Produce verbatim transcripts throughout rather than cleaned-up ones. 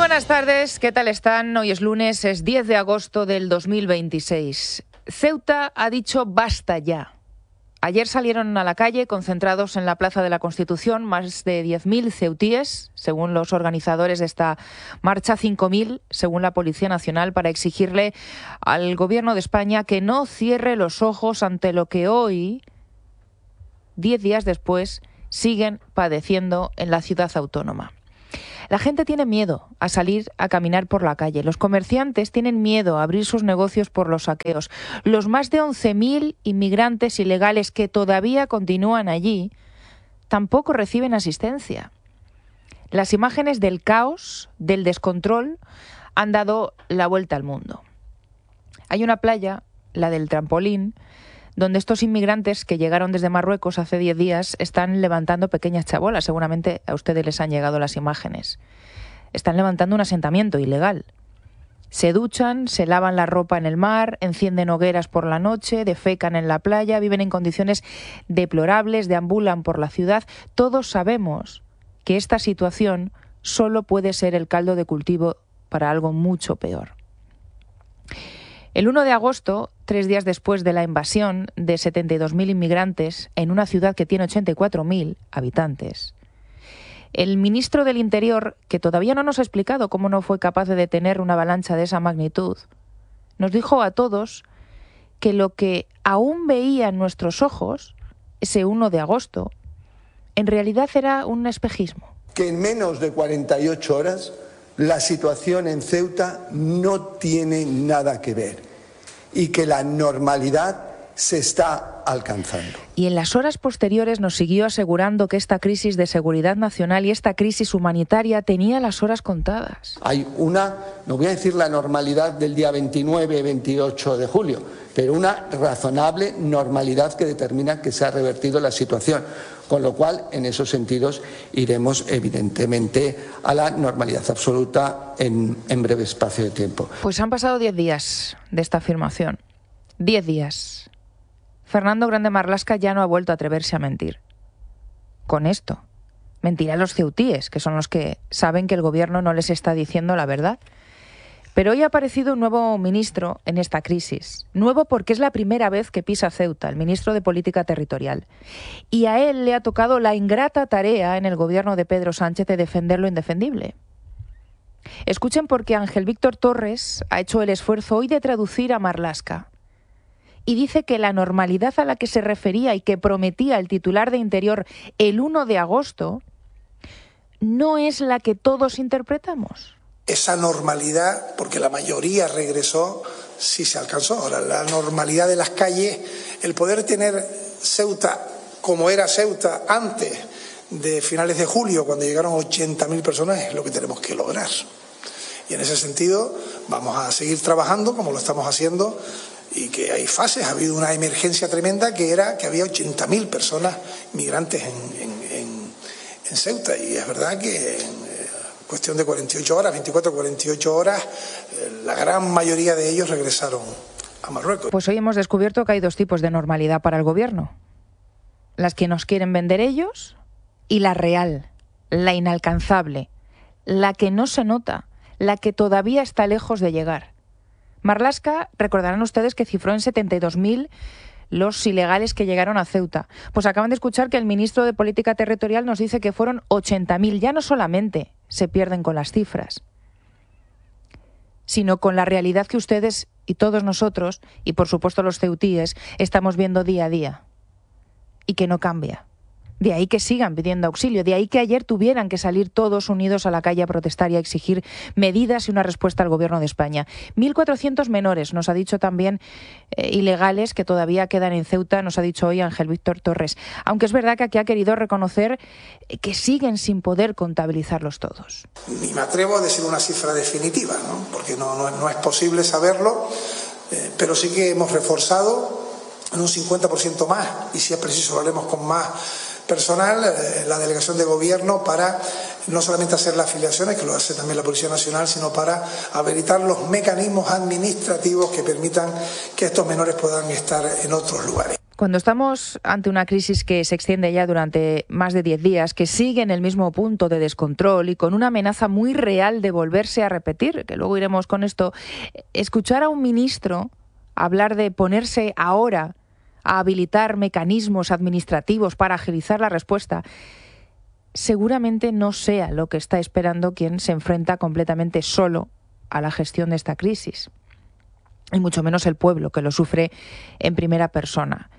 buenas tardes, ¿qué tal están? Hoy es lunes, es diez de agosto del dos mil veintiséis. Ceuta ha dicho basta ya. Ayer salieron a la calle concentrados en la Plaza de la Constitución más de diez mil ceutíes, según los organizadores de esta marcha, cinco mil según la Policía Nacional, para exigirle al Gobierno de España que no cierre los ojos ante lo que hoy, diez días después, siguen padeciendo en la ciudad autónoma. La gente tiene miedo a salir a caminar por la calle. Los comerciantes tienen miedo a abrir sus negocios por los saqueos. Los más de once mil inmigrantes ilegales que todavía continúan allí tampoco reciben asistencia. Las imágenes del caos, del descontrol, han dado la vuelta al mundo. Hay una playa, la del Trampolín, donde estos inmigrantes que llegaron desde Marruecos hace diez días están levantando pequeñas chabolas. Seguramente a ustedes les han llegado las imágenes. Están levantando un asentamiento ilegal. Se duchan, se lavan la ropa en el mar, encienden hogueras por la noche, defecan en la playa, viven en condiciones deplorables, deambulan por la ciudad. Todos sabemos que esta situación solo puede ser el caldo de cultivo para algo mucho peor. El uno de agosto, tres días después de la invasión de setenta y dos mil inmigrantes en una ciudad que tiene ochenta y cuatro mil habitantes, el ministro del Interior, que todavía no nos ha explicado cómo no fue capaz de detener una avalancha de esa magnitud, nos dijo a todos que lo que aún veían nuestros ojos, ese uno de agosto, en realidad era un espejismo. Que en menos de cuarenta y ocho horas la situación en Ceuta no tiene nada que ver y que la normalidad se está alcanzando. Y en las horas posteriores nos siguió asegurando que esta crisis de seguridad nacional y esta crisis humanitaria tenía las horas contadas. Hay una, no voy a decir la normalidad del día veintinueve, veintiocho de julio, pero una razonable normalidad que determina que se ha revertido la situación. Con lo cual, en esos sentidos, iremos evidentemente a la normalidad absoluta en, en breve espacio de tiempo. Pues han pasado diez días de esta afirmación. Diez días. Fernando Grande Marlaska ya no ha vuelto a atreverse a mentir. Con esto, mentirán los ceutíes, que son los que saben que el gobierno no les está diciendo la verdad. Pero hoy ha aparecido un nuevo ministro en esta crisis. Nuevo porque es la primera vez que pisa Ceuta, el ministro de Política Territorial. Y a él le ha tocado la ingrata tarea en el gobierno de Pedro Sánchez de defender lo indefendible. Escuchen porque Ángel Víctor Torres ha hecho el esfuerzo hoy de traducir a Marlaska. Y dice que la normalidad a la que se refería y que prometía el titular de Interior el uno de agosto no es la que todos interpretamos. Esa normalidad, porque la mayoría regresó, sí se alcanzó. Ahora, la normalidad de las calles, el poder tener Ceuta como era Ceuta antes de finales de julio, cuando llegaron ochenta mil personas, es lo que tenemos que lograr. Y en ese sentido vamos a seguir trabajando como lo estamos haciendo, y que hay fases. Ha habido una emergencia tremenda que era que había ochenta mil personas migrantes en, en, en, en Ceuta, y es verdad que en cuestión de cuarenta y ocho horas, veinticuatro a cuarenta y ocho horas, la gran mayoría de ellos regresaron a Marruecos. Pues hoy hemos descubierto que hay dos tipos de normalidad para el gobierno. Las que nos quieren vender ellos y la real, la inalcanzable, la que no se nota, la que todavía está lejos de llegar. Marlaska, recordarán ustedes que cifró en setenta y dos mil los ilegales que llegaron a Ceuta. Pues acaban de escuchar que el ministro de Política Territorial nos dice que fueron ochenta mil. Ya no solamente se pierden con las cifras, sino con la realidad que ustedes y todos nosotros, y por supuesto los ceutíes, estamos viendo día a día y que no cambia. De ahí que sigan pidiendo auxilio, de ahí que ayer tuvieran que salir todos unidos a la calle a protestar y a exigir medidas y una respuesta al Gobierno de España. mil cuatrocientos menores, nos ha dicho también, eh, ilegales que todavía quedan en Ceuta, nos ha dicho hoy Ángel Víctor Torres. Aunque es verdad que aquí ha querido reconocer que siguen sin poder contabilizarlos todos. Ni me atrevo a decir una cifra definitiva, ¿no? Porque no, no, no es posible saberlo, eh, pero sí que hemos reforzado en un cincuenta por ciento más, y si es preciso lo haremos con más personal, eh, la delegación de gobierno, para no solamente hacer las afiliaciones, que lo hace también la Policía Nacional, sino para habilitar los mecanismos administrativos que permitan que estos menores puedan estar en otros lugares. Cuando estamos ante una crisis que se extiende ya durante más de diez días, que sigue en el mismo punto de descontrol y con una amenaza muy real de volverse a repetir, que luego iremos con esto, escuchar a un ministro hablar de ponerse ahora a habilitar mecanismos administrativos para agilizar la respuesta, seguramente no sea lo que está esperando quien se enfrenta completamente solo a la gestión de esta crisis. Y mucho menos el pueblo, que lo sufre en primera persona.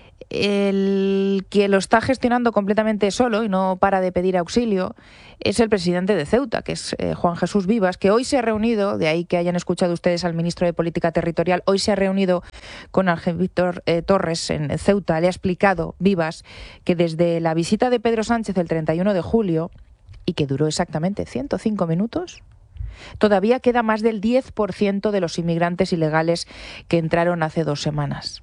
El que lo está gestionando completamente solo y no para de pedir auxilio es el presidente de Ceuta, que es eh, Juan Jesús Vivas, que hoy se ha reunido, de ahí que hayan escuchado ustedes al ministro de Política Territorial, hoy se ha reunido con Ángel Víctor eh, Torres en Ceuta. Le ha explicado Vivas que desde la visita de Pedro Sánchez el treinta y uno de julio, y que duró exactamente ciento cinco minutos, todavía queda más del diez por ciento de los inmigrantes ilegales que entraron hace dos semanas.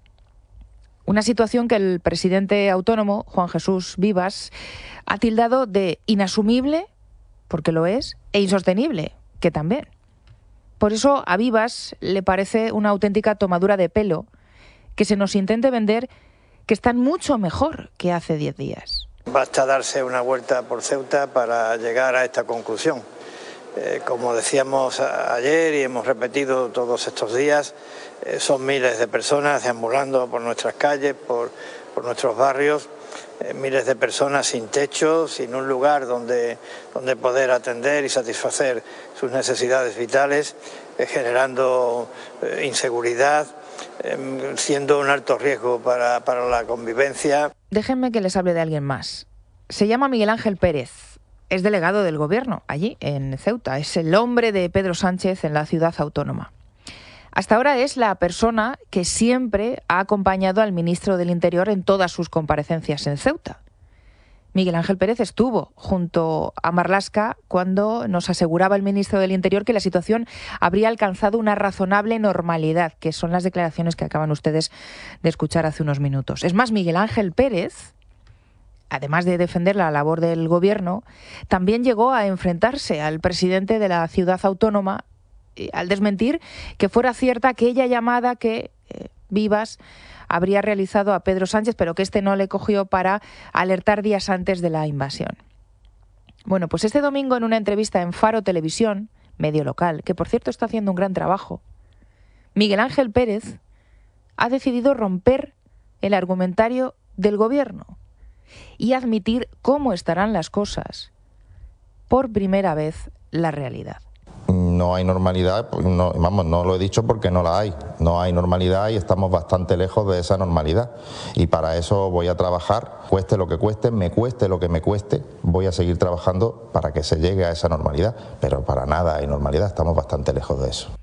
Una situación que el presidente autónomo, Juan Jesús Vivas, ha tildado de inasumible, porque lo es, e insostenible, que también. Por eso a Vivas le parece una auténtica tomadura de pelo que se nos intente vender que están mucho mejor que hace diez días. Basta darse una vuelta por Ceuta para llegar a esta conclusión. Eh, como decíamos ayer y hemos repetido todos estos días, eh, son miles de personas deambulando por nuestras calles, por, por nuestros barrios, eh, miles de personas sin techo, sin un lugar donde, donde poder atender y satisfacer sus necesidades vitales, eh, generando eh, inseguridad, eh, siendo un alto riesgo para, para la convivencia. Déjenme que les hable de alguien más. Se llama Miguel Ángel Pérez. Es delegado del Gobierno allí, en Ceuta. Es el hombre de Pedro Sánchez en la ciudad autónoma. Hasta ahora es la persona que siempre ha acompañado al ministro del Interior en todas sus comparecencias en Ceuta. Miguel Ángel Pérez estuvo junto a Marlaska cuando nos aseguraba el ministro del Interior que la situación habría alcanzado una razonable normalidad, que son las declaraciones que acaban ustedes de escuchar hace unos minutos. Es más, Miguel Ángel Pérez, además de defender la labor del Gobierno, también llegó a enfrentarse al presidente de la ciudad autónoma al desmentir que fuera cierta aquella llamada que eh, Vivas habría realizado a Pedro Sánchez, pero que éste no le cogió para alertar días antes de la invasión. Bueno, pues este domingo en una entrevista en Faro Televisión, medio local, que por cierto está haciendo un gran trabajo, Miguel Ángel Pérez ha decidido romper el argumentario del Gobierno y admitir cómo estarán las cosas, por primera vez, la realidad. No hay normalidad, no, vamos, no lo he dicho porque no la hay. No hay normalidad y estamos bastante lejos de esa normalidad. Y para eso voy a trabajar, cueste lo que cueste, me cueste lo que me cueste, voy a seguir trabajando para que se llegue a esa normalidad. Pero para nada hay normalidad, estamos bastante lejos de eso.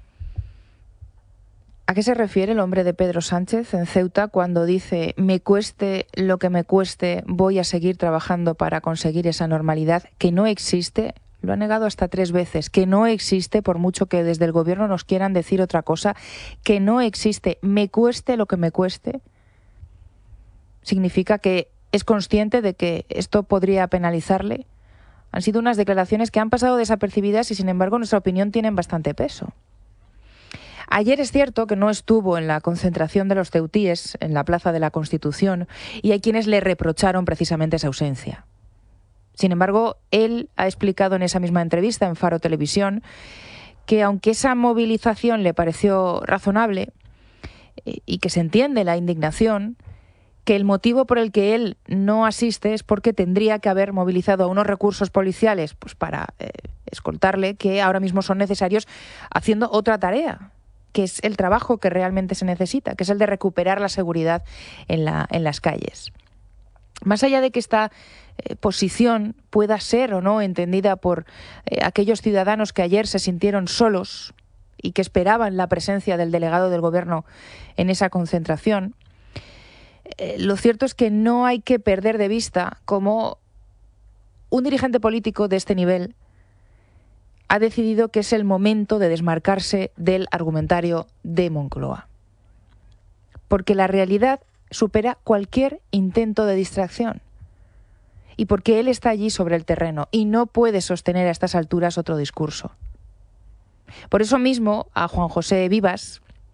¿A qué se refiere el hombre de Pedro Sánchez en Ceuta cuando dice me cueste lo que me cueste, voy a seguir trabajando para conseguir esa normalidad que no existe? Lo ha negado hasta tres veces, que no existe, por mucho que desde el Gobierno nos quieran decir otra cosa, que no existe, me cueste lo que me cueste. Significa que es consciente de que esto podría penalizarle. Han sido unas declaraciones que han pasado desapercibidas y, sin embargo, en nuestra opinión tienen bastante peso. Ayer es cierto que no estuvo en la concentración de los ceutíes en la Plaza de la Constitución y hay quienes le reprocharon precisamente esa ausencia. Sin embargo, él ha explicado en esa misma entrevista en Faro Televisión que aunque esa movilización le pareció razonable y que se entiende la indignación, que el motivo por el que él no asiste es porque tendría que haber movilizado unos recursos policiales pues para eh, escoltarle, que ahora mismo son necesarios haciendo otra tarea, que es el trabajo que realmente se necesita, que es el de recuperar la seguridad en, la, en las calles. Más allá de que esta eh, posición pueda ser o no entendida por eh, aquellos ciudadanos que ayer se sintieron solos y que esperaban la presencia del delegado del Gobierno en esa concentración, eh, lo cierto es que no hay que perder de vista cómo un dirigente político de este nivel ha decidido que es el momento de desmarcarse del argumentario de Moncloa. Porque la realidad supera cualquier intento de distracción. Y porque él está allí sobre el terreno y no puede sostener a estas alturas otro discurso. Por eso mismo, a Juan José Vivas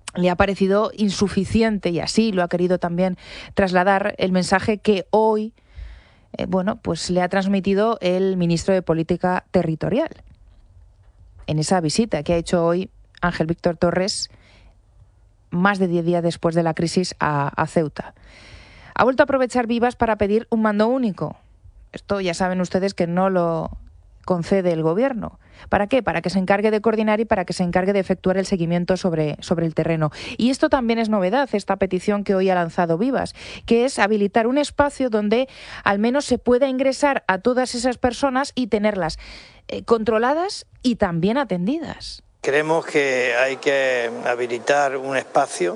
le ha parecido insuficiente, y así lo ha querido también trasladar, el mensaje que hoy eh, bueno, pues le ha transmitido el ministro de Política Territorial en esa visita que ha hecho hoy Ángel Víctor Torres, más de diez días después de la crisis, a, a Ceuta. Ha vuelto a aprovechar Vivas para pedir un mando único. Esto ya saben ustedes que no lo concede el Gobierno. ¿Para qué? Para que se encargue de coordinar y para que se encargue de efectuar el seguimiento sobre, sobre el terreno. Y esto también es novedad, esta petición que hoy ha lanzado Vivas, que es habilitar un espacio donde al menos se pueda ingresar a todas esas personas y tenerlas eh, controladas y también atendidas. Creemos que hay que habilitar un espacio